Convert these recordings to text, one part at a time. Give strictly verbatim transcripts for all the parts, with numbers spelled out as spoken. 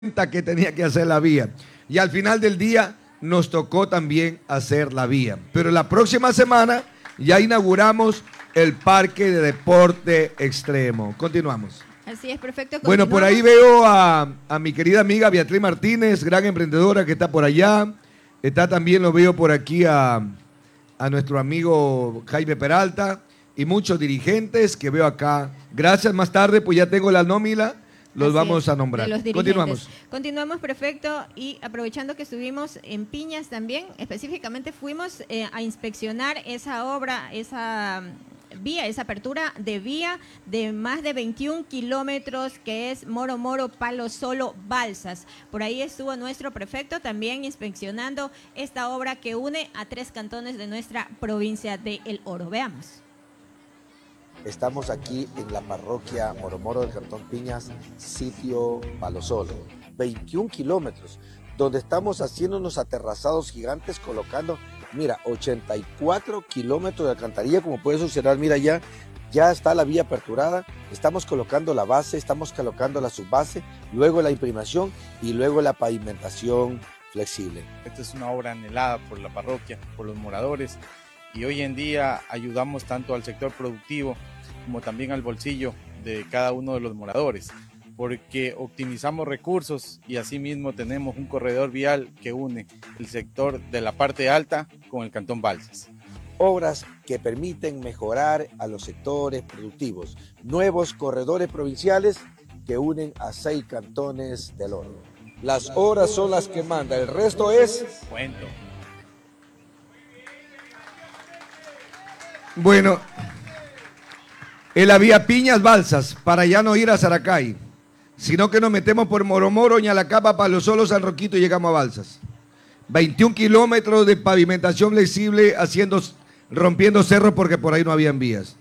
que tenía que hacer la vía. Y al final del día nos tocó también hacer la vía. Pero la próxima semana ya inauguramos el parque de deporte extremo. Continuamos. Así es, perfecto. Bueno, por ahí veo a, a mi querida amiga Beatriz Martínez, gran emprendedora que está por allá. Está también, lo veo por aquí a, a nuestro amigo Jaime Peralta y muchos dirigentes que veo acá. Gracias, más tarde pues ya tengo la nómina. Los Así vamos es, a nombrar. Continuamos. Continuamos, perfecto. Y aprovechando que estuvimos en Piñas también, específicamente fuimos eh, a inspeccionar esa obra, esa vía, esa apertura de vía de más de veintiún kilómetros que es Moro Moro, Palo Solo, Balsas. Por ahí estuvo nuestro prefecto también inspeccionando esta obra que une a tres cantones de nuestra provincia de El Oro. Veamos. Estamos aquí en la parroquia Moro Moro del Cantón Piñas, sitio Palo Solo, veintiún kilómetros, donde estamos haciendo unos aterrazados gigantes colocando, mira, ochenta y cuatro kilómetros de alcantarilla, como puedes observar, mira ya, ya está la vía aperturada, estamos colocando la base, estamos colocando la subbase, luego la imprimación y luego la pavimentación flexible. Esta es una obra anhelada por la parroquia, por los moradores, y hoy en día ayudamos tanto al sector productivo como también al bolsillo de cada uno de los moradores, porque optimizamos recursos y asimismo tenemos un corredor vial que une el sector de la parte alta con el Cantón Balsas. Obras que permiten mejorar a los sectores productivos, nuevos corredores provinciales que unen a seis cantones del Oro. Las obras son las que manda, el resto es cuento. Bueno, en la vía Piñas Balsas, para ya no ir a Saracay, sino que nos metemos por Moro Moro, Ñalacapa, Palo Solo, San Roquito y llegamos a Balsas. veintiún kilómetros de pavimentación flexible, haciendo, rompiendo cerros porque por ahí no habían vías.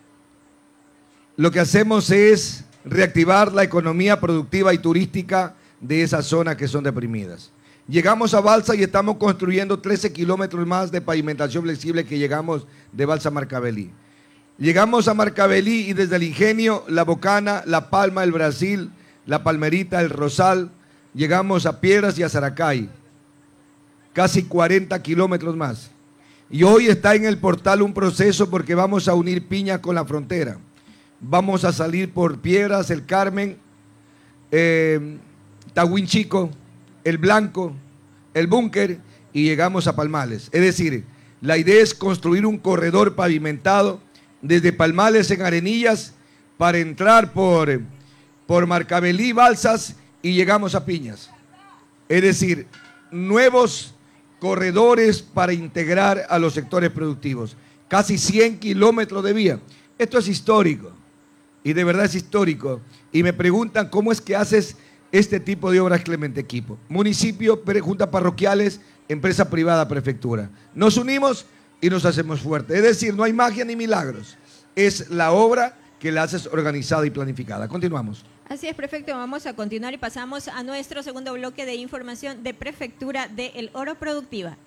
Lo que hacemos es reactivar la economía productiva y turística de esas zonas que son deprimidas. Llegamos a Balsa y estamos construyendo trece kilómetros más de pavimentación flexible que llegamos de Balsa a Marcabelí. Llegamos a Marcabelí y desde el Ingenio, La Bocana, La Palma, El Brasil, La Palmerita, El Rosal, llegamos a Piedras y a Saracay. Casi cuarenta kilómetros más. Y hoy está en el portal un proceso porque vamos a unir Piña con la frontera. Vamos a salir por Piedras, El Carmen, eh, Tahuín Chico, El Blanco, El Búnker y llegamos a Palmales. Es decir, la idea es construir un corredor pavimentado desde Palmales en Arenillas para entrar por, por Marcabelí, Balsas y llegamos a Piñas. Es decir, nuevos corredores para integrar a los sectores productivos. Casi cien kilómetros de vía. Esto es histórico y de verdad es histórico. Y me preguntan cómo es que haces este tipo de obras, Clemente Equipo. Municipio, juntas parroquiales, empresa privada, prefectura. Nos unimos y nos hacemos fuertes. Es decir, no hay magia ni milagros. Es la obra que la haces organizada y planificada. Continuamos. Así es, prefecto. Vamos a continuar y pasamos a nuestro segundo bloque de información de Prefectura de El Oro Productiva.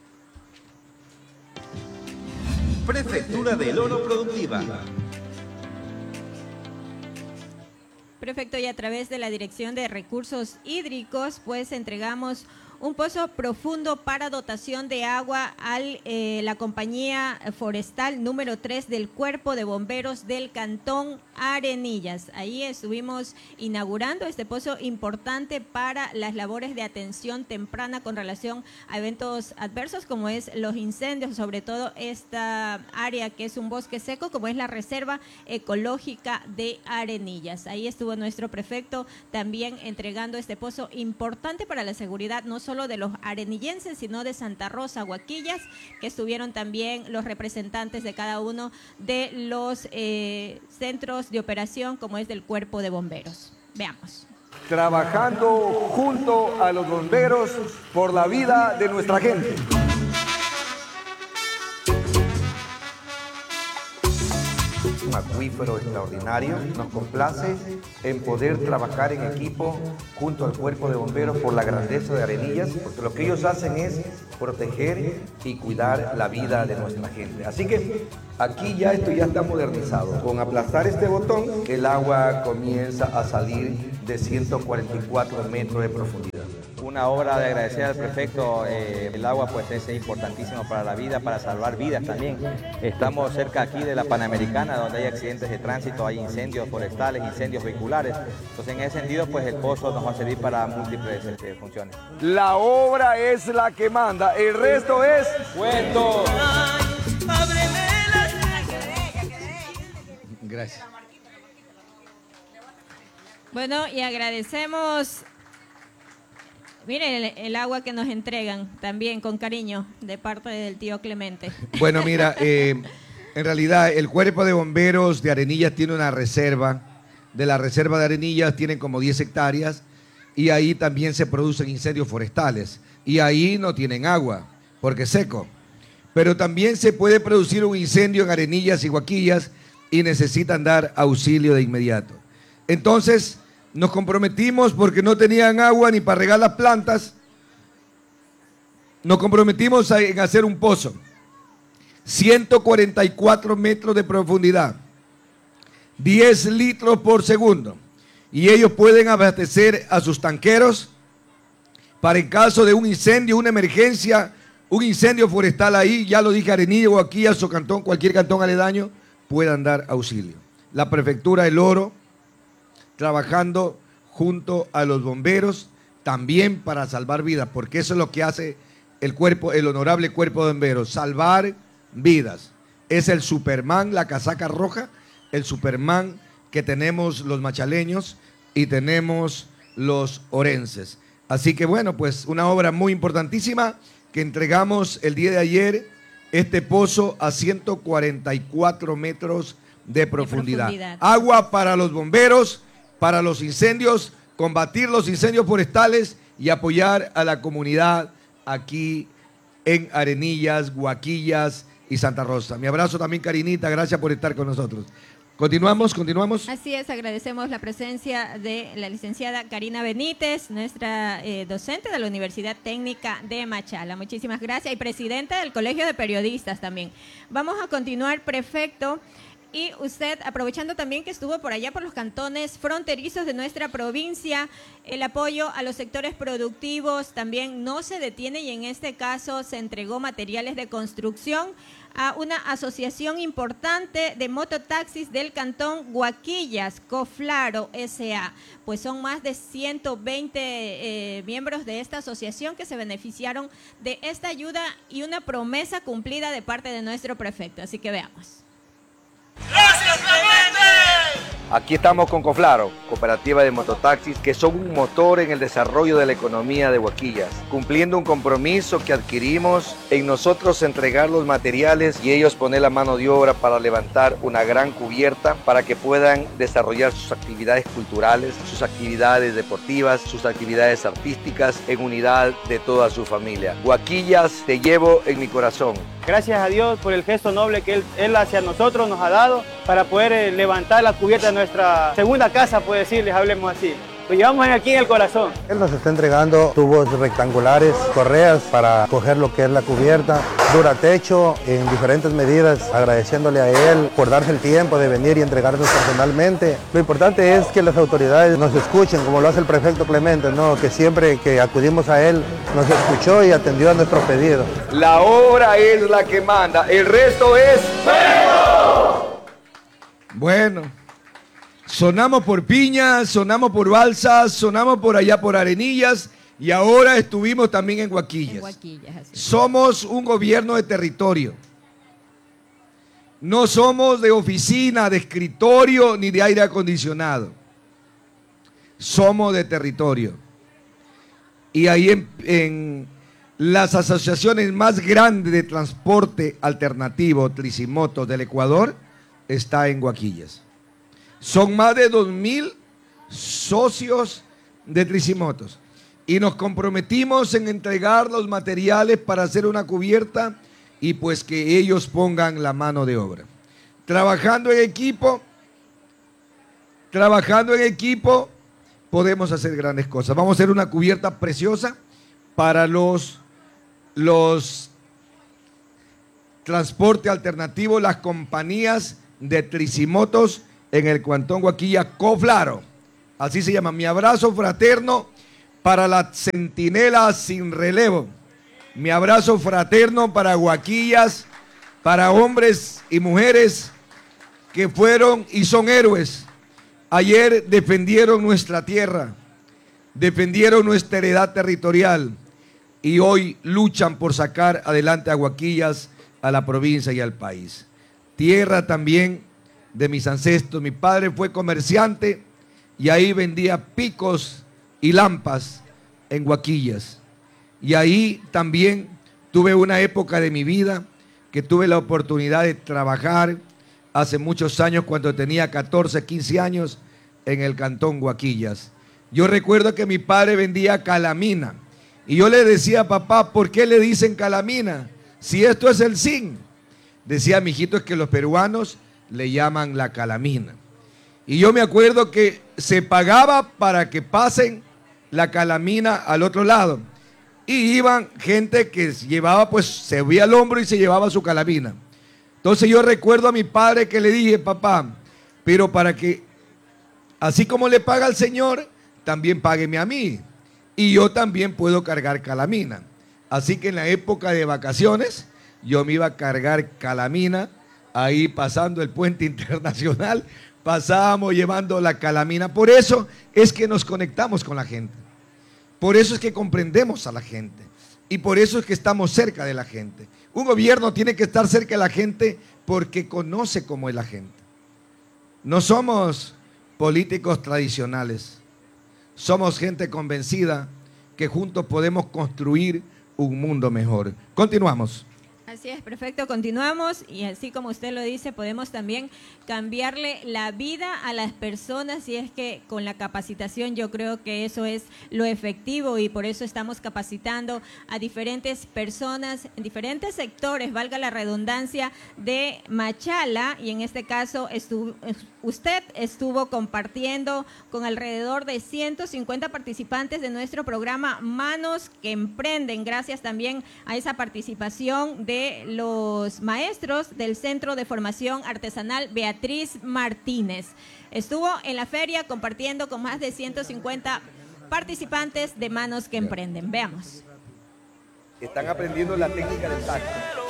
Prefectura del Oro Productiva. Perfecto, y a través de la Dirección de Recursos Hídricos, pues entregamos un pozo profundo para dotación de agua a eh, la compañía forestal número tres del Cuerpo de Bomberos del Cantón Arenillas. Ahí estuvimos inaugurando este pozo importante para las labores de atención temprana con relación a eventos adversos como es los incendios, sobre todo esta área que es un bosque seco como es la Reserva Ecológica de Arenillas. Ahí estuvo nuestro prefecto también entregando este pozo importante para la seguridad no solo de los arenillenses, sino de Santa Rosa, Huaquillas, que estuvieron también los representantes de cada uno de los eh, centros de operación, como es del Cuerpo de Bomberos. Veamos. Trabajando junto a los bomberos por la vida de nuestra gente. Un acuerdo acuífero extraordinario. Nos complace en poder trabajar en equipo junto al Cuerpo de Bomberos por la grandeza de Arenillas, porque lo que ellos hacen es proteger y cuidar la vida de nuestra gente. Así que aquí ya esto ya está modernizado. Con aplastar este botón, el agua comienza a salir de ciento cuarenta y cuatro metros de profundidad. Una obra de agradecer al prefecto, eh, el agua pues es importantísimo para la vida, para salvar vidas también. Estamos cerca aquí de la Panamericana, donde hay accidentes de tránsito, hay incendios forestales, incendios vehiculares. Entonces en ese sentido pues el pozo nos va a servir para múltiples eh, funciones. La obra es la que manda, el resto es cuento. Gracias. Bueno, y agradecemos, miren el, el agua que nos entregan también con cariño de parte del tío Clemente. Bueno, mira, eh, en realidad el Cuerpo de Bomberos de Arenillas tiene una reserva. De la reserva de Arenillas tienen como diez hectáreas y ahí también se producen incendios forestales. Y ahí no tienen agua porque es seco. Pero también se puede producir un incendio en Arenillas y Huaquillas y necesitan dar auxilio de inmediato. Entonces nos comprometimos porque no tenían agua ni para regar las plantas. Nos comprometimos en hacer un pozo, ciento cuarenta y cuatro metros de profundidad, diez litros por segundo. Y ellos pueden abastecer a sus tanqueros para en caso de un incendio, una emergencia, un incendio forestal ahí, ya lo dije, Arenilla, Huaquillas, Socantón, cualquier cantón aledaño, puedan dar auxilio. La Prefectura del Oro, trabajando junto a los bomberos, también para salvar vidas, porque eso es lo que hace el cuerpo, el honorable Cuerpo de Bomberos, salvar vidas. Es el Superman, la casaca roja, el Superman que tenemos los machaleños y tenemos los orenses. Así que bueno, pues una obra muy importantísima que entregamos el día de ayer, este pozo a ciento cuarenta y cuatro metros de profundidad. de profundidad. Agua para los bomberos, para los incendios, combatir los incendios forestales y apoyar a la comunidad aquí en Arenillas, Huaquillas y Santa Rosa. Mi abrazo también, Karinita, gracias por estar con nosotros. Continuamos, continuamos. Así es, agradecemos la presencia de la licenciada Karina Benítez, nuestra eh, docente de la Universidad Técnica de Machala. Muchísimas gracias y presidenta del Colegio de Periodistas también. Vamos a continuar, prefecto. Y usted, aprovechando también que estuvo por allá por los cantones fronterizos de nuestra provincia, el apoyo a los sectores productivos también no se detiene y en este caso se entregó materiales de construcción a una asociación importante de mototaxis del cantón Huaquillas, Coflaro S A Pues son más de ciento veinte eh, miembros de esta asociación que se beneficiaron de esta ayuda y una promesa cumplida de parte de nuestro prefecto. Así que veamos. ¡Gracias, Clemente! Aquí estamos con Coflaro, cooperativa de mototaxis, que son un motor en el desarrollo de la economía de Huaquillas, cumpliendo un compromiso que adquirimos en nosotros entregar los materiales y ellos poner la mano de obra para levantar una gran cubierta para que puedan desarrollar sus actividades culturales, sus actividades deportivas, sus actividades artísticas en unidad de toda su familia. Huaquillas, te llevo en mi corazón. Gracias a Dios por el gesto noble que Él, él hacia nosotros nos ha dado para poder eh, levantar la cubierta de nuestra segunda casa, puede decirles, hablemos así. Lo llevamos aquí en el corazón. Él nos está entregando tubos rectangulares, correas para coger lo que es la cubierta, duratecho en diferentes medidas, agradeciéndole a él por darse el tiempo de venir y entregarnos personalmente. Lo importante es que las autoridades nos escuchen, como lo hace el prefecto Clemente, ¿no? Que siempre que acudimos a él nos escuchó y atendió a nuestro pedido. La obra es la que manda, el resto es... Bueno, sonamos por Piñas, sonamos por Balsas, sonamos por allá por Arenillas y ahora estuvimos también en Huaquillas. En Huaquillas, así. Somos un gobierno de territorio. No somos de oficina, de escritorio ni de aire acondicionado. Somos de territorio. Y ahí en, en las asociaciones más grandes de transporte alternativo, Tricimotos del Ecuador, está en Huaquillas. Son más de dos mil socios de Tricimotos y nos comprometimos en entregar los materiales para hacer una cubierta y pues que ellos pongan la mano de obra. Trabajando en equipo trabajando en equipo, podemos hacer grandes cosas. Vamos a hacer una cubierta preciosa para los, los transporte alternativo, las compañías de tricimotos en el Cantón Guaquilla, Coflaro. Así se llama. Mi abrazo fraterno para la centinela sin relevo. Mi abrazo fraterno para Guaquillas, para hombres y mujeres que fueron y son héroes. Ayer defendieron nuestra tierra, defendieron nuestra heredad territorial y hoy luchan por sacar adelante a Guaquillas, a la provincia y al país. Tierra también de mis ancestros. Mi padre fue comerciante y ahí vendía picos y lampas en Guaquillas. Y ahí también tuve una época de mi vida que tuve la oportunidad de trabajar hace muchos años, cuando tenía catorce, quince años, en el Cantón Guaquillas. Yo recuerdo que mi padre vendía calamina y yo le decía a papá, ¿por qué le dicen calamina? Si esto es el zinc. Decía mi hijito, es que los peruanos le llaman la calamina. Y yo me acuerdo que se pagaba para que pasen la calamina al otro lado. Y iban gente que llevaba, pues se subía al hombro y se llevaba su calamina. Entonces yo recuerdo a mi padre que le dije, papá, pero para que, así como le paga al Señor, también págueme a mí. Y yo también puedo cargar calamina. Así que en la época de vacaciones, yo me iba a cargar calamina, ahí pasando el puente internacional, pasábamos llevando la calamina. Por eso es que nos conectamos con la gente. Por eso es que comprendemos a la gente. Y por eso es que estamos cerca de la gente. Un gobierno tiene que estar cerca de la gente porque conoce cómo es la gente. No somos políticos tradicionales. Somos gente convencida que juntos podemos construir un mundo mejor. Continuamos. Así es, perfecto, continuamos y así como usted lo dice, podemos también cambiarle la vida a las personas y es que con la capacitación yo creo que eso es lo efectivo y por eso estamos capacitando a diferentes personas en diferentes sectores, valga la redundancia, de Machala y en este caso estuvo, usted estuvo compartiendo con alrededor de ciento cincuenta participantes de nuestro programa Manos que Emprenden, gracias también a esa participación de los maestros del Centro de Formación Artesanal Beatriz Martínez. Estuvo en la feria compartiendo con más de ciento cincuenta participantes de Manos que Emprenden. Veamos. Están aprendiendo la técnica del saco.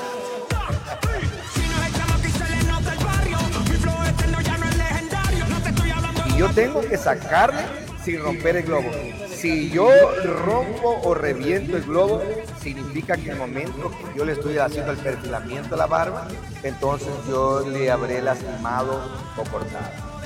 Y yo tengo que sacarle sin romper el globo. Si yo rompo o reviento el globo, significa que en el momento que yo le estoy haciendo el perfilamiento a la barba, entonces yo le habré lastimado o cortado.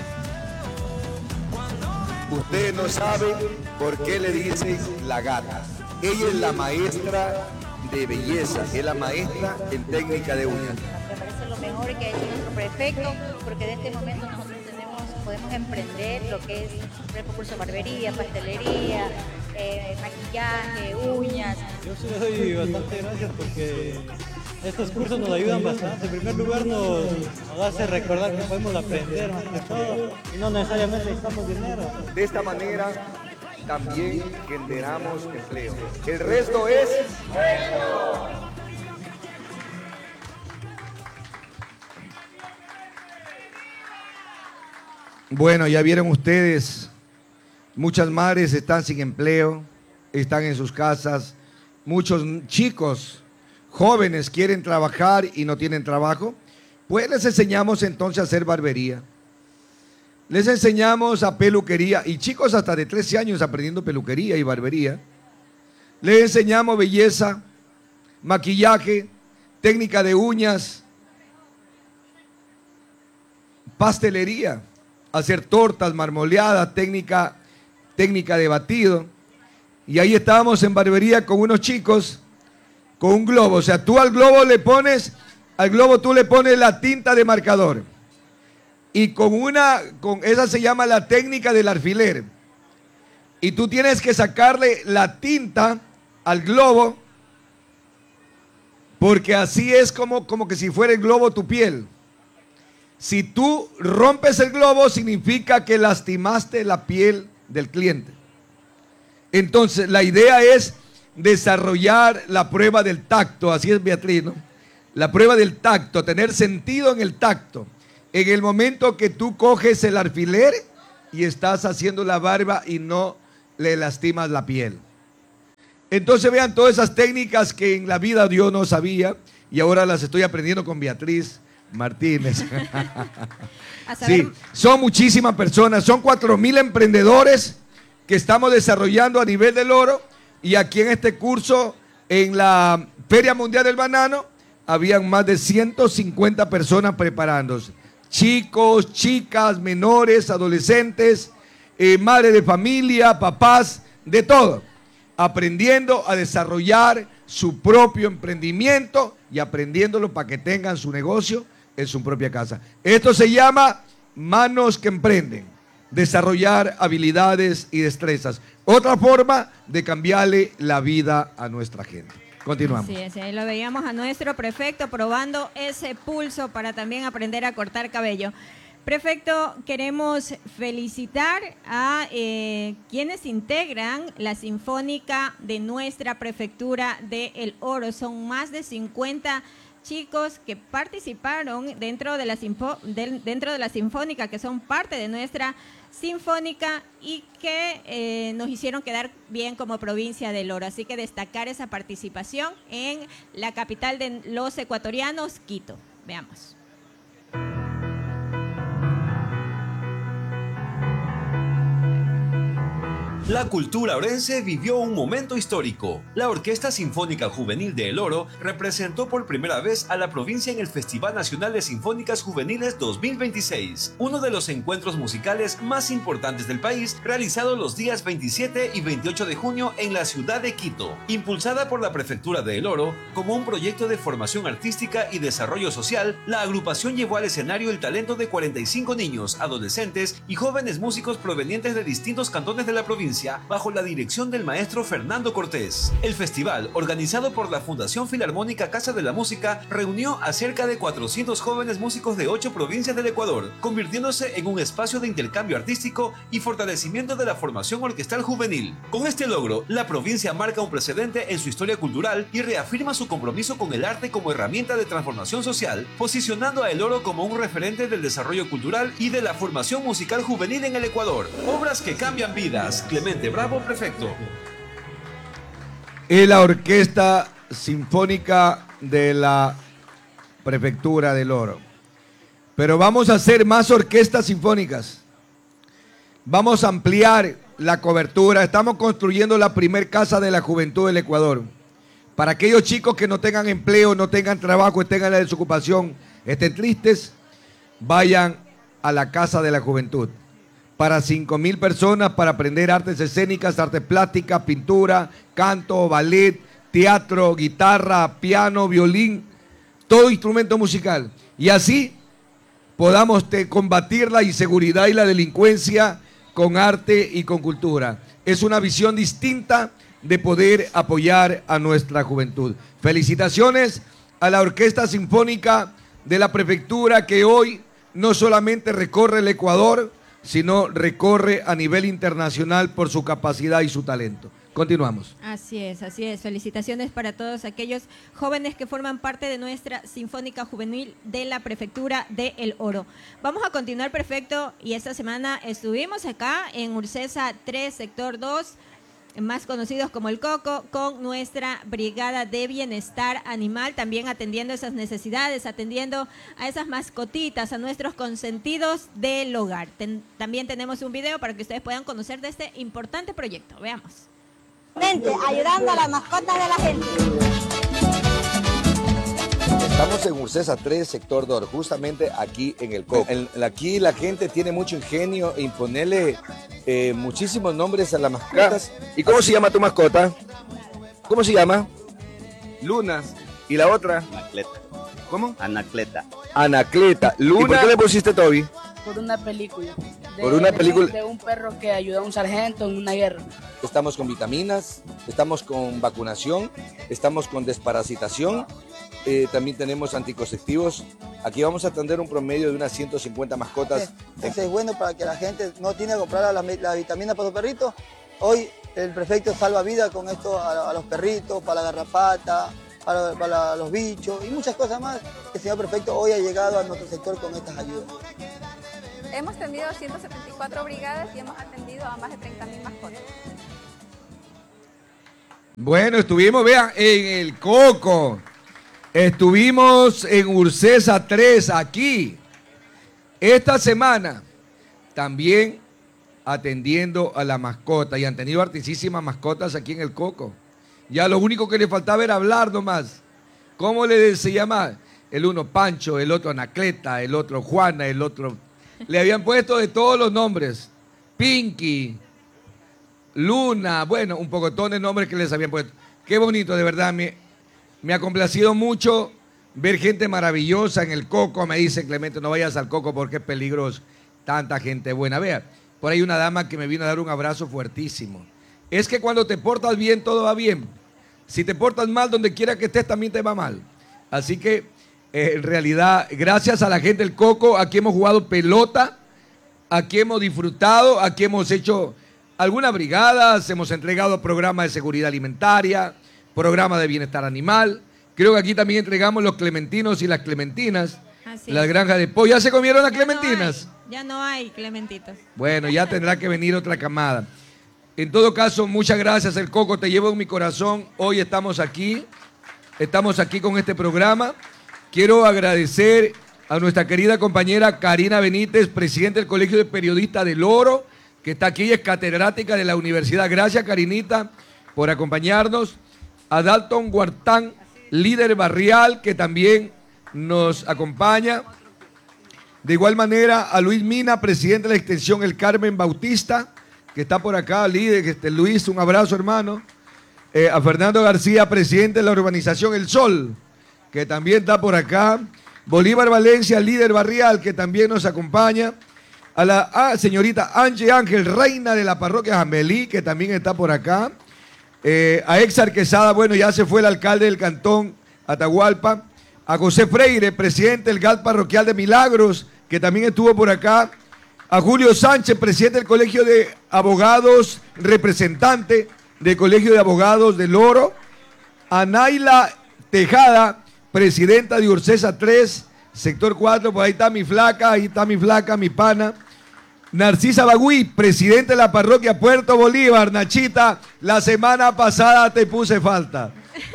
Ustedes no saben por qué le dicen la gata. Ella es la maestra de belleza, es la maestra en técnica de uñas. Me parece lo mejor que ha hecho nuestro prefecto, porque de este momento nosotros tenemos, podemos emprender lo que es el curso de barbería, pastelería, eh, maquillaje, uñas. Yo sí le doy bastante gracias porque estos cursos nos ayudan bastante. En primer lugar nos, nos hace recordar que podemos aprender más que todo y no necesariamente necesitamos dinero. De esta manera también generamos empleo. El resto es... Bueno, ya vieron ustedes, muchas madres están sin empleo, están en sus casas, muchos chicos, jóvenes quieren trabajar y no tienen trabajo, pues les enseñamos entonces a hacer barbería, les enseñamos a peluquería, y chicos hasta de trece años aprendiendo peluquería y barbería, les enseñamos belleza, maquillaje, técnica de uñas, pastelería, hacer tortas, marmoleadas, técnica, técnica de batido. Y ahí estábamos en barbería con unos chicos con un globo. O sea, tú al globo le pones, al globo tú le pones la tinta de marcador. Y con una, con esa se llama la técnica del alfiler. Y tú tienes que sacarle la tinta al globo, porque así es como, como que si fuera el globo tu piel. Si tú rompes el globo, significa que lastimaste la piel del cliente. Entonces, la idea es desarrollar la prueba del tacto, así es, Beatriz, ¿no? La prueba del tacto, tener sentido en el tacto. En el momento que tú coges el alfiler y estás haciendo la barba y no le lastimas la piel. Entonces vean todas esas técnicas que en la vida Dios no sabía y ahora las estoy aprendiendo con Beatriz Martínez. Sí, son muchísimas personas, son cuatro mil emprendedores que estamos desarrollando a nivel del oro, y aquí en este curso, en la Feria Mundial del Banano, habían más de ciento cincuenta personas preparándose. Chicos, chicas, menores, adolescentes, eh, madres de familia, papás, de todo, aprendiendo a desarrollar su propio emprendimiento y aprendiéndolo para que tengan su negocio en su propia casa. Esto se llama manos que emprenden, desarrollar habilidades y destrezas. Otra forma de cambiarle la vida a nuestra gente. Continuamos. Sí, sí, ahí lo veíamos a nuestro prefecto probando ese pulso para también aprender a cortar cabello. Prefecto, queremos felicitar a eh, quienes integran la Sinfónica de nuestra Prefectura de El Oro. Son más de cincuenta chicos que participaron dentro de la, sinfo, de, dentro de la Sinfónica, que son parte de nuestra Sinfónica y que eh, nos hicieron quedar bien como provincia del Oro. Así que destacar esa participación en la capital de los ecuatorianos, Quito. Veamos. La cultura orense vivió un momento histórico. La Orquesta Sinfónica Juvenil de El Oro representó por primera vez a la provincia en el Festival Nacional de Sinfónicas Juveniles dos mil veintiséis, uno de los encuentros musicales más importantes del país, realizado los días veintisiete y veintiocho de junio en la ciudad de Quito. Impulsada por la Prefectura de El Oro como un proyecto de formación artística y desarrollo social, la agrupación llevó al escenario el talento de cuarenta y cinco niños, adolescentes y jóvenes músicos provenientes de distintos cantones de la provincia, bajo la dirección del maestro Fernando Cortés. El festival, organizado por la Fundación Filarmónica Casa de la Música, reunió a cerca de cuatrocientos jóvenes músicos de ocho provincias del Ecuador, convirtiéndose en un espacio de intercambio artístico y fortalecimiento de la formación orquestal juvenil. Con este logro, la provincia marca un precedente en su historia cultural y reafirma su compromiso con el arte como herramienta de transformación social, posicionando a El Oro como un referente del desarrollo cultural y de la formación musical juvenil en el Ecuador. Obras que cambian vidas. Clemente Bravo, prefecto. Es la Orquesta Sinfónica de la Prefectura del Oro. Pero vamos a hacer más orquestas sinfónicas. Vamos a ampliar la cobertura. Estamos construyendo la primer casa de la juventud del Ecuador. Para aquellos chicos que no tengan empleo, no tengan trabajo, estén en la desocupación, estén tristes, vayan a la Casa de la Juventud. Para cinco mil personas, para aprender artes escénicas, artes plásticas, pintura, canto, ballet, teatro, guitarra, piano, violín, todo instrumento musical. Y así podamos te, combatir la inseguridad y la delincuencia con arte y con cultura. Es una visión distinta de poder apoyar a nuestra juventud. Felicitaciones a la Orquesta Sinfónica de la Prefectura, que hoy no solamente recorre el Ecuador, sino recorre a nivel internacional por su capacidad y su talento. Continuamos. Así es, así es. Felicitaciones para todos aquellos jóvenes que forman parte de nuestra Sinfónica Juvenil de la Prefectura de El Oro. Vamos a continuar, prefecto, y esta semana estuvimos acá en Ursesa tres, sector dos, más conocidos como el Coco, con nuestra Brigada de Bienestar Animal, también atendiendo esas necesidades, atendiendo a esas mascotitas, a nuestros consentidos del hogar. Ten, también tenemos un video para que ustedes puedan conocer de este importante proyecto. Veamos. Ayudando a las mascotas de la gente. Estamos en Ursesa tres, sector dos, justamente aquí en el Coco. El, aquí la gente tiene mucho ingenio en ponerle eh, muchísimos nombres a las mascotas. ¿Y cómo se llama tu mascota? ¿Cómo se llama? Luna. ¿Y la otra? Anacleta. ¿Cómo? Anacleta. Anacleta. Luna. ¿Y por qué le pusiste Toby? Por una película. De, Por una película. De, de un perro que ayudó a un sargento en una guerra. Estamos con vitaminas, estamos con vacunación, estamos con desparasitación, eh, también tenemos anticonceptivos Aquí vamos a atender un promedio de unas ciento cincuenta mascotas. Eso es bueno para que la gente no tiene que comprar las la vitaminas para los perritos. Hoy el prefecto salva vida con esto a, a los perritos, para la garrapata, para, para los bichos y muchas cosas más. El señor prefecto hoy ha llegado a nuestro sector con estas ayudas. Hemos atendido ciento setenta y cuatro brigadas y hemos atendido a más de treinta mil mascotas. Bueno, estuvimos, vean, en el Coco. Estuvimos en Ursesa tres, aquí. Esta semana también atendiendo a la mascota. Y han tenido hartísimas mascotas aquí en el Coco. Ya lo único que le faltaba era hablar nomás. ¿Cómo le se llama? El uno Pancho, el otro Anacleta, el otro Juana, el otro... Le habían puesto de todos los nombres. Pinky, Luna, bueno, un pocotón de nombres que les habían puesto. Qué bonito, de verdad. Me, me ha complacido mucho ver gente maravillosa en el Coco. Me dice Clemente, no vayas al Coco porque es peligroso. Tanta gente buena. Vea, por ahí una dama que me vino a dar un abrazo fuertísimo. Es que cuando te portas bien, todo va bien. Si te portas mal, donde quiera que estés, también te va mal. Así que... en realidad, gracias a la gente del Coco, aquí hemos jugado pelota, aquí hemos disfrutado, aquí hemos hecho algunas brigadas, hemos entregado programas de seguridad alimentaria, programas de bienestar animal. Creo que aquí también entregamos los clementinos y las clementinas, Así las es. granjas de pollo. ¿Ya se comieron las Ya clementinas? No hay, ya no hay clementitos. Bueno, ya tendrá que venir otra camada. En todo caso, muchas gracias, el Coco, te llevo en mi corazón. Hoy estamos aquí, estamos aquí con este programa. Quiero agradecer a nuestra querida compañera Karina Benítez, presidenta del Colegio de Periodistas del Oro, que está aquí, es catedrática de la universidad. Gracias, Karinita, por acompañarnos. A Dalton Guartán, líder barrial, que también nos acompaña. De igual manera, a Luis Mina, presidente de la extensión El Carmen Bautista, que está por acá, líder. Este, Luis, un abrazo, hermano. Eh, a Fernando García, presidente de la urbanización El Sol, que también está por acá. Bolívar Valencia, líder barrial, que también nos acompaña. A la ah, señorita Angie Ángel, reina de la parroquia Jambelí, que también está por acá. Eh, a Exar Quesada, bueno, ya se fue el alcalde del cantón Atahualpa. A José Freire, presidente del G A T parroquial de Milagros, que también estuvo por acá. A Julio Sánchez, presidente del Colegio de Abogados, representante del Colegio de Abogados del Oro. A Naila Tejada, presidenta de Ursesa tres, sector cuatro, por ahí está mi flaca, ahí está mi flaca, mi pana. Narcisa Bagüí, presidente de la parroquia Puerto Bolívar. Nachita, la semana pasada te puse falta.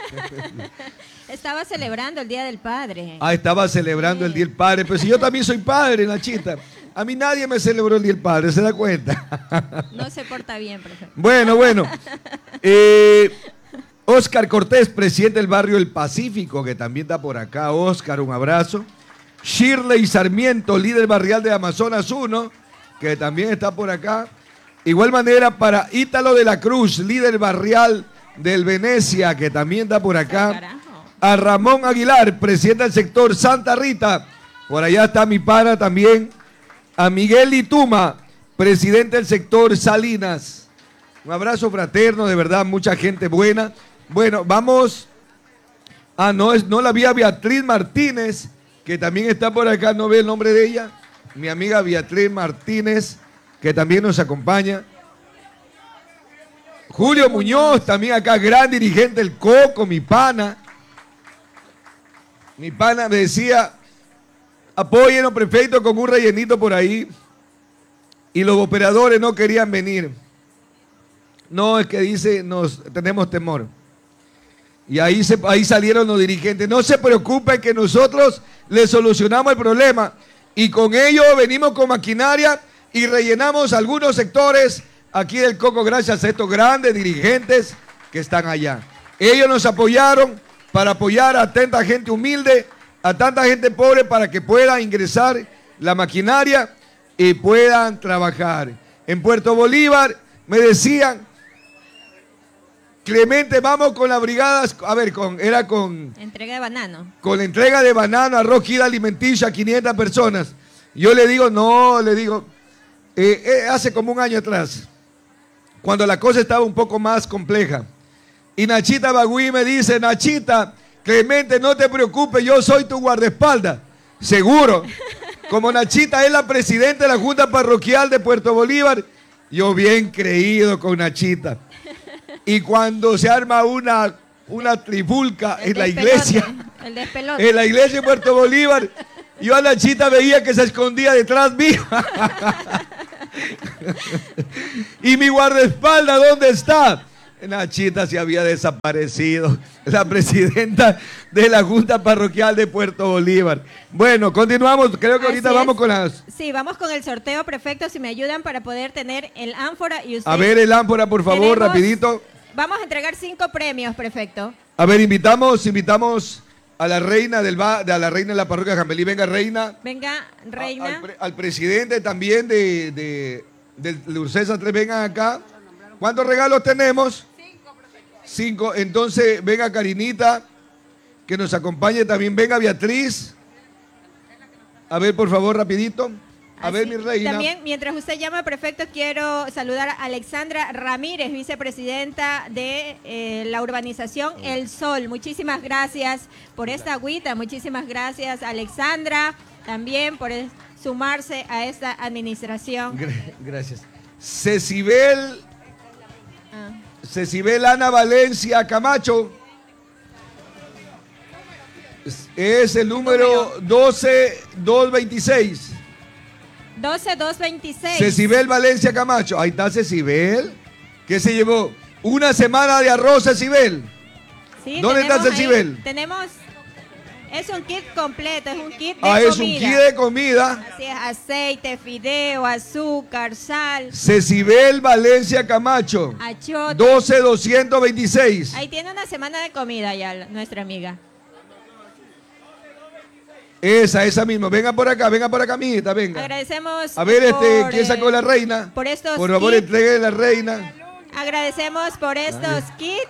Estaba celebrando el Día del Padre. Ah, estaba celebrando sí. el Día del Padre, pero si yo también soy padre, Nachita. A mí nadie me celebró el Día del Padre, ¿se da cuenta? No se porta bien, por ejemplo. Bueno, bueno. Eh... Óscar Cortés, presidente del barrio El Pacífico, que también está por acá. Óscar, un abrazo. Shirley Sarmiento, líder barrial de Amazonas uno, que también está por acá. Igual manera para Ítalo de la Cruz, líder barrial del Venecia, que también está por acá. A Ramón Aguilar, presidente del sector Santa Rita. Por allá está mi pana también. A Miguel Ituma, presidente del sector Salinas. Un abrazo fraterno, de verdad, mucha gente buena. Bueno, vamos. Ah, no, es, no la vi a Beatriz Martínez, que también está por acá, no ve el nombre de ella. Mi amiga Beatriz Martínez, que también nos acompaña. Julio Muñoz, también acá, gran dirigente del Coco, mi pana. Mi pana me decía, apóyenos, prefecto, con un rellenito por ahí. Y los operadores no querían venir. No, es que dice, nos tenemos temor. Y ahí, se, ahí salieron los dirigentes. No se preocupen que nosotros les solucionamos el problema. Y con ello venimos con maquinaria y rellenamos algunos sectores aquí del Coco gracias a estos grandes dirigentes que están allá. Ellos nos apoyaron para apoyar a tanta gente humilde, a tanta gente pobre para que pueda ingresar la maquinaria y puedan trabajar. En Puerto Bolívar me decían, Clemente, vamos con las brigadas, a ver, con, era con... Entrega de banano. Con la entrega de banano, arroz, guía alimenticia a quinientas personas. Yo le digo, no, le digo, eh, eh, hace como un año atrás, cuando la cosa estaba un poco más compleja. Y Nachita Bagüí me dice, Nachita, Clemente, no te preocupes, yo soy tu guardaespaldas. Seguro. Como Nachita es la presidenta de la Junta Parroquial de Puerto Bolívar, yo bien creído con Nachita. Y cuando se arma una, una trifulca en la iglesia, el despelote. en la iglesia de Puerto Bolívar, yo a Nachita veía que se escondía detrás mío. Y mi guardaespaldas, ¿dónde está? Nachita se había desaparecido, la presidenta de la Junta Parroquial de Puerto Bolívar. Bueno, continuamos, creo que ahorita Así vamos es. con las... Sí, vamos con el sorteo, prefecto, si me ayudan para poder tener el ánfora y usted... A ver el ámpora, por favor, Tenemos- rapidito. Vamos a entregar cinco premios, prefecto. A ver, invitamos, invitamos a la reina del ba- a la reina de la parroquia Jambelí. Venga, reina. Venga, reina. Al, pre- al presidente también de, de, del de Ursesa tres, vengan acá. ¿Cuántos regalos tenemos? Cinco, prefecto. Cinco. Entonces, venga Karinita, que nos acompañe también. Venga Beatriz. A ver, por favor, rapidito. A ver, mi reina. También, mientras usted llama, prefecto, quiero saludar a Alexandra Ramírez, vicepresidenta de eh, la urbanización El Sol. Muchísimas gracias por esta agüita. Muchísimas gracias, Alexandra, también por es- sumarse a esta administración. Gra- Gracias. Cecibel, Ah. Cecibel Ana Valencia Camacho. Es- Es el número doce dos veintiséis. doce dos veintiséis. Cecibel Valencia Camacho. Ahí está Cecibel. ¿Qué se llevó? Una semana de arroz, Cecibel. Sí, ¿Dónde está tenemos ahí- Cecibel? Tenemos, es un kit completo, es un kit de Ah, comida. es un kit de comida. Así es, aceite, fideo, azúcar, sal, Cecibel Valencia Camacho. achote. doce doscientos veintiséis. Ahí tiene una semana de comida ya la- nuestra amiga. Esa, esa misma. Venga por acá, venga por acá, mijita, venga. Agradecemos A ver, este, por, ¿quién sacó eh, la reina? por estos Por favor, kits. entregue la reina. Agradecemos por estos kits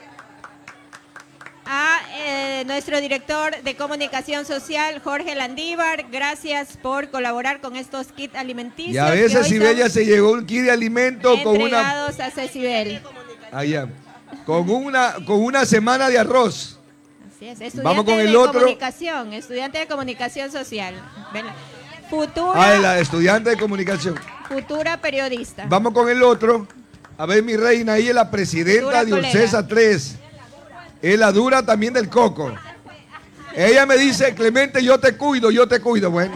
a eh, nuestro director de comunicación social, Jorge Landívar. Gracias por colaborar con estos kits alimenticios. Y a que veces hoy Cecibel son ya se llegó un kit de alimento con una, entregados a Cecibel. allá, con una, con una semana de arroz. Así es, estudiante Vamos con el de otro. comunicación, estudiante de comunicación social. Ven, Futura, Ah, la estudiante de comunicación. futura periodista. Vamos con el otro. A ver, mi reina, ella es la presidenta Dura de colega. Ursesa tres. Es la dura también del coco. Ella me dice, Clemente, yo te cuido, yo te cuido. Bueno.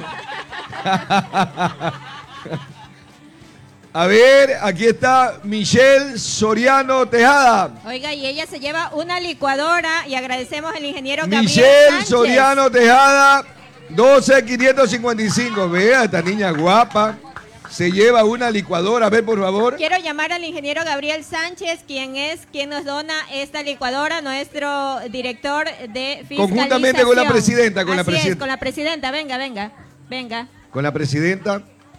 A ver, aquí está Michelle Soriano Tejada. Oiga, y ella se lleva una licuadora y agradecemos al ingeniero Gabriel Michelle Sánchez. Soriano Tejada, doce quinientos cincuenta y cinco. Vea, esta niña guapa. Se lleva una licuadora. A ver, por favor. Quiero llamar al ingeniero Gabriel Sánchez, quien es quien nos dona esta licuadora, nuestro director de fiscalización. Conjuntamente con la presidenta, con la Así es, presidenta. con la presidenta. Venga, venga, venga. Con la presidenta.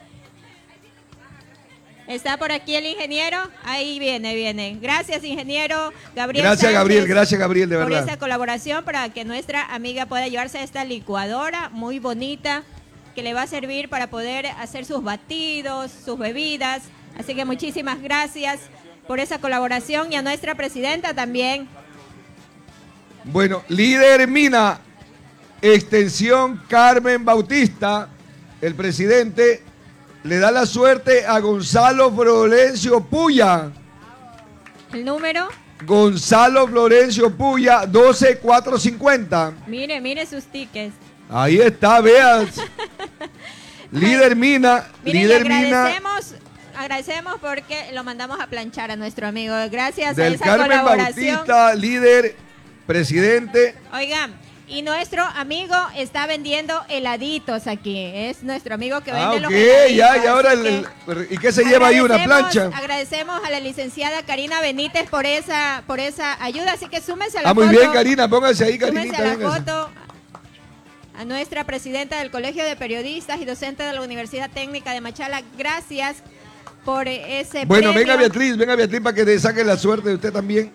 Está por aquí el ingeniero. Ahí viene, viene. Gracias, ingeniero Gabriel Gracias, Sánchez, Gabriel. Gracias, Gabriel, de por verdad. esa colaboración para que nuestra amiga pueda llevarse esta licuadora muy bonita que le va a servir para poder hacer sus batidos, sus bebidas. Así que muchísimas gracias por esa colaboración y a nuestra presidenta también. Bueno, líder Mina, extensión Carmen Bautista, el presidente, le da la suerte a Gonzalo Florencio Puya. El número, Gonzalo Florencio Puya, doce cuatrocientos cincuenta. mire, mire sus tickets. Ahí está, veas. Líder Mina, Mire, y líder Mina agradecemos, agradecemos porque lo mandamos a planchar a nuestro amigo. Gracias a del esa Carmen colaboración. Bautista, líder, presidente. Oigan, y nuestro amigo está vendiendo heladitos aquí. Es nuestro amigo que Ah, vende ok, los heladitos. ya, y ahora, así el- que el- ¿y qué se lleva ahí? ¿Una agradecemos- plancha? Agradecemos a la licenciada Karina Benítez por esa, por esa ayuda. Así que súmense a la Ah, muy foto. bien, Karina, póngase ahí, Súmense Karinita. a la véngase. foto. A nuestra presidenta del Colegio de Periodistas y docente de la Universidad Técnica de Machala, gracias por ese Bueno, premio. venga Beatriz, venga Beatriz para que le saque la suerte de usted también.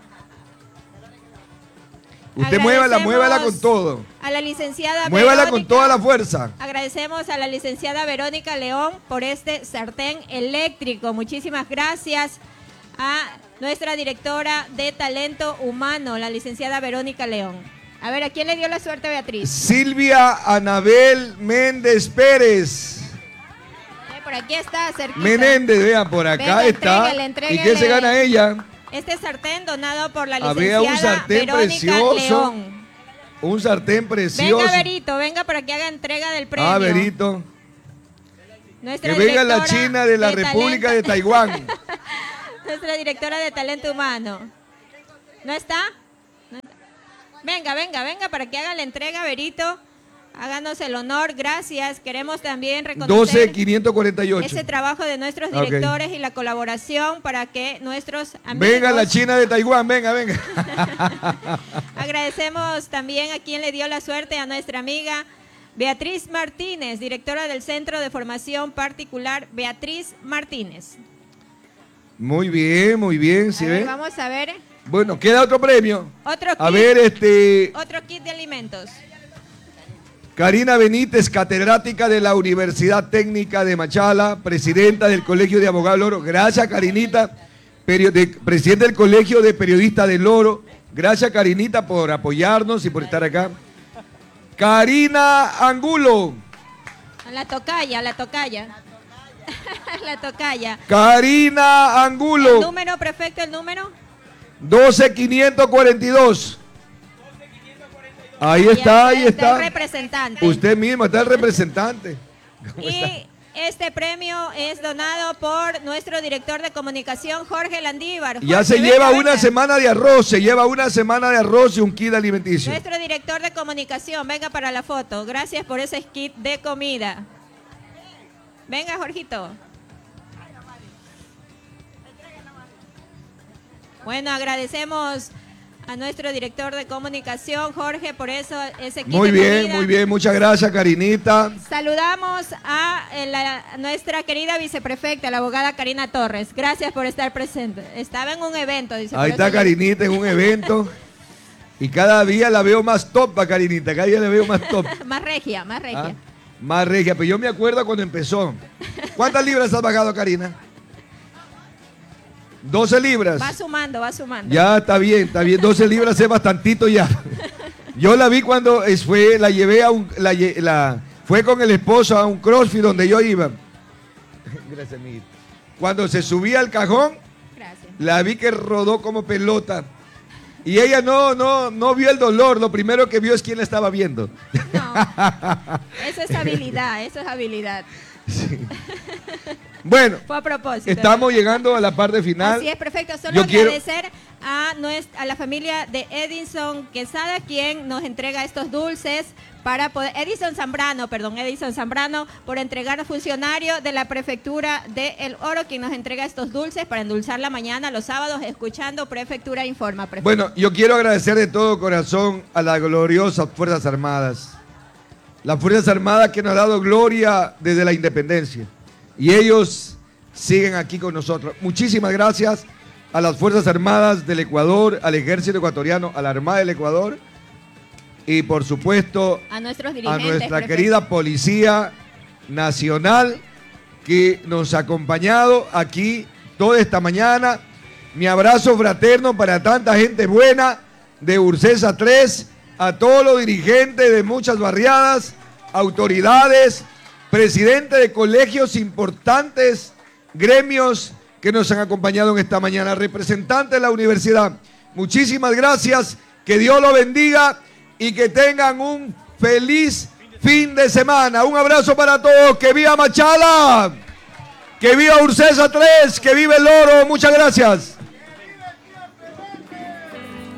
Usted muévala, Agradecemos muévala con todo. A la licenciada Muévala Verónica- con toda la fuerza. Agradecemos a la licenciada Verónica León por este sartén eléctrico. Muchísimas gracias a nuestra directora de talento humano, la licenciada Verónica León. A ver, ¿a quién le dio la suerte, Beatriz? Silvia Anabel Méndez Pérez. Eh, por aquí está, cerquita. Menéndez, vean, por acá Venga, está. entréguele, entréguele. ¿Y qué se gana ella? Este sartén donado por la Había licenciada un sartén Verónica precioso. León. Un sartén precioso. Venga, Berito, venga para que haga entrega del premio. Ah, Berito. Nuestra Que venga la directora China de la de República talento. de Taiwán. Nuestra directora de talento humano. ¿No está? ¿No está? Venga, venga, venga para que haga la entrega, Berito. Háganos el honor, gracias. Queremos también reconocer doce quinientos cuarenta y ocho. ese trabajo de nuestros Ok. directores y la colaboración para que nuestros amigos... Venga la China de Taiwán, venga, venga. Agradecemos también a quien le dio la suerte, a nuestra amiga Beatriz Martínez, directora del Centro de Formación Particular Beatriz Martínez. Muy bien, muy bien, ¿sí A ver, ve? vamos a ver. Bueno, queda otro premio. Otro kit, A ver, este, otro kit de alimentos. Karina Benítez, catedrática de la Universidad Técnica de Machala, presidenta del Colegio de Abogados del Oro. Gracias, Karinita, perio- de- presidente del Colegio de Periodistas del Oro. Gracias, Karinita, por apoyarnos y por estar acá. Karina Angulo. A la tocaya, a la tocaya. La tocaya. Karina El Angulo. número, prefecto, el número. doce quinientos cuarenta y dos. Ahí está, ahí el está. representante. Usted mismo está el representante. ¿Cómo está? Y este premio es donado por nuestro director de comunicación, Jorge Landívar. Ya Jorge, se venga, lleva venga. una semana de arroz, se lleva una semana de arroz y un kit alimenticio. Nuestro director de comunicación, venga para la foto. Gracias por ese kit de comida. Venga, Jorgito. Bueno, agradecemos a nuestro director de comunicación, Jorge, por eso ese kit Muy de bien, comida. muy bien, muchas gracias, Karinita. Saludamos a eh, la- a nuestra querida viceprefecta, la abogada Karina Torres. Gracias por estar presente. Estaba en un evento, dice. por Ahí eso está yo- Karinita en un evento. Y cada día la veo más top a Karinita, cada día la veo más top. Más regia, más regia. ¿Ah? Más regia, pero yo me acuerdo cuando empezó. ¿Cuántas libras has bajado, Karina? doce libras. Va sumando, va sumando. Ya está bien, está bien. doce libras es bastantito ya. Yo la vi cuando es- fue, la llevé a un, la, lle- la- fue con el esposo a un CrossFit donde yo iba. Gracias, amiguito. Cuando se subía al cajón, Gracias. la vi que rodó como pelota. Y ella no, no, no vio el dolor. Lo primero que vio es quién la estaba viendo. Eso es habilidad, eso es habilidad. Bueno, Fue a propósito. estamos llegando a la parte final. Así es, perfecto. Solo Yo quiero- agradecer a, nues- a la familia de Edison Quesada, quien nos entrega estos dulces para poder... Edison Zambrano, perdón, Edison Zambrano, por entregar funcionario de la Prefectura de El Oro, quien nos entrega estos dulces para endulzar la mañana los sábados, escuchando Prefectura Informa. Prefecto. Bueno, yo quiero agradecer de todo corazón a las gloriosas Fuerzas Armadas. Las Fuerzas Armadas que nos han dado gloria desde la independencia. Y ellos siguen aquí con nosotros. Muchísimas gracias a las Fuerzas Armadas del Ecuador, al Ejército Ecuatoriano, a la Armada del Ecuador y por supuesto a nuestros a dirigentes. nuestra prefecto. querida Policía Nacional que nos ha acompañado aquí toda esta mañana. Mi abrazo fraterno para tanta gente buena de Ursesa tres, a todos los dirigentes de muchas barriadas, autoridades, presidentes de colegios importantes, gremios que nos han acompañado en esta mañana, representantes de la universidad. Muchísimas gracias, que Dios los bendiga y que tengan un feliz fin de semana. Un abrazo para todos, que viva Machala, que viva Ursesa tres, que viva El Oro. Muchas gracias.